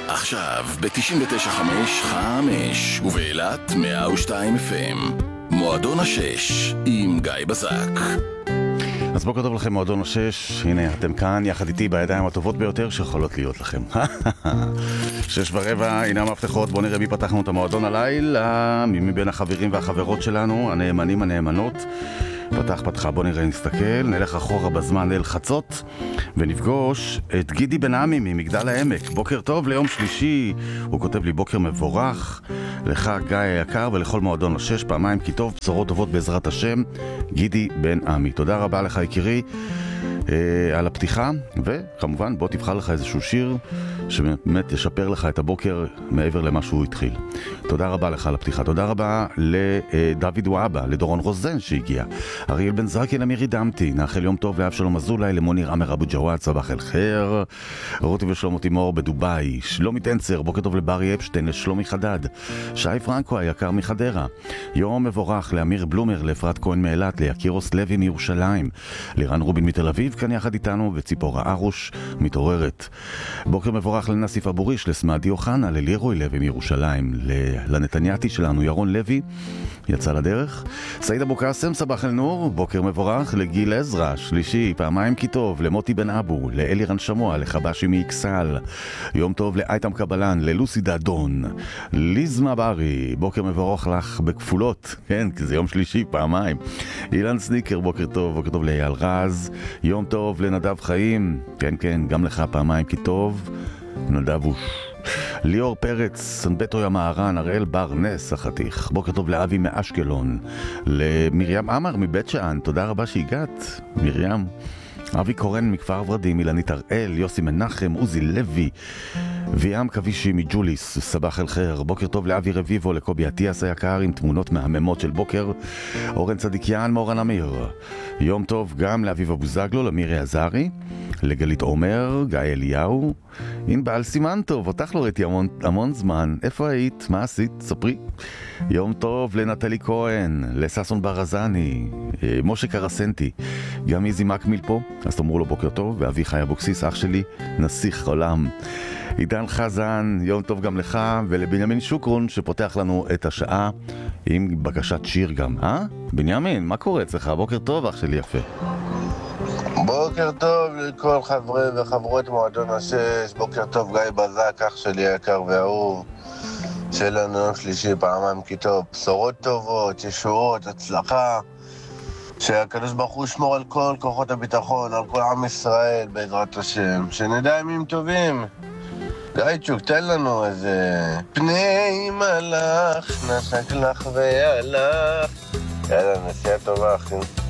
עכשיו ב-99.5 ובאילת 102 FM מועדון השש עם גיא בזק. אז בוקר טוב לכם, מועדון השש. הנה אתם כאן יחד איתי בידיים הטובות ביותר שיכולות להיות לכם. 6:15, הנה המפתחות. בואו נראה מי פתחנו את המועדון הלילה, מי מבין החברים והחברות שלנו, הנאמנים הנאמנות. פתחה, בוא נראה, נסתכל, נלך אחורה בזמן אל חצות ונפגוש את גידי בן עמי ממגדל העמק. בוקר טוב ליום שלישי, הוא כותב לי בוקר מבורך לך גיא היקר ולכל מועדון השש, פעמיים כי טוב, בשורות טובות בעזרת השם, גידי בן עמי. תודה רבה לך יקירי על הפתיחה, וכמובן בוא תבחר לך איזשהו שיר שבאמת ישפר לך את הבוקר מעבר למה שהוא התחיל. תודה רבה לך על הפתיחה. תודה רבה לדוד ואבא, לדורון רוזן שהגיע, אריאל בן זרקי, למירי דמתי, נאחל יום טוב לאב שלום אזולאי, למוניר עמר אבו ג'וואד, סבח אל חיר, רותי ושלום תימור בדוביי, שלומי טנצר, בוקר טוב לברי אפשטיין, לשלומי חדד, שי פרנקו היקר מחדרה, יום מבורך לאמיר בלומר, לאפרת כהן מאילת, ליקירוס לוי מירושלים, לירן רובין מתל אביב כאן יחד איתנו, וציפורה ארוש מתעוררת. בוקר מבורך לנסיף אבוריש, לסמדי אוחנה, ללירוי לוי מירושלים, לנתניאתי שלנו ירון לוי יצא לדרך, סעיד אבו קאסם, סבח אל נור, בוקר מבורך לגיל עזרא שלישי, פעמיים כי טוב, למוטי בן אבו, לאלירן שמוע, לחבשי מאיקסל, יום טוב לאייטם קבלן, ללוסי דדון, ליזמה ברי, בוקר מבורך לך בכפולות, כן, כי זה יום שלישי פעמיים, אילן סניקר, בוקר טוב לאייל רז, יום טוב לנדב חיים, כן, גם לך פעמיים כי טוב, נדבוש, ליאור פרץ, סנבטו ימהרן, אראל בר נס החתיך, בוקר טוב לאבי מאשקלון, למרים אמר מבית שאן, תודה רבה שהגעת מרים, אבי קורן מכפר ורדים, אילנית הראל, יוסי מנחם, עוזי לוי, ויאם כבישי מג'וליס, סבח אל חיר, בוקר טוב לאבי רביבו, לקובי עטיאס היקר עם תמונות מהממות של בוקר, אורן צדיקיאן, מורן אמיר, יום טוב גם לאביב אבו זגלו, למירי עזרי, לגלית עומר, גיא אליהו, ענבל סימן טוב, אותך לא ראיתי המון זמן, איפה היית? מה עשית? ספרי. יום טוב לנטלי כהן, לססון ברזני, משה קרסנטי, גם איזי מקמיל פה, אז תאמרו לו בוקר טוב, ואבי חי אבוקסיס, אח שלי, נסיך עולם. עידן חזן, יום טוב גם לך, ולבנימין שוקרון שפותח לנו את השעה עם בקשת שיר גם, בנימין, מה קורה אצלך? בוקר טוב, אח שלי יפה. בוקר טוב לכל חברי וחברות מועדון השש, בוקר טוב גיא בזק, אח שלי יקר ואהוב, שלנו יום שלישי פעמיים כי טוב, בשורות טובות, ישועות, הצלחה, שהקדוש ברוך הוא ישמור על כל כוחות הביטחון, על כל עם ישראל בעזרת השם, שנדע ימים טובים. גייצ'וק, תן לנו איזה פני מלאך, נשק לך והלך. יאללה, נסיעה טובה אחי.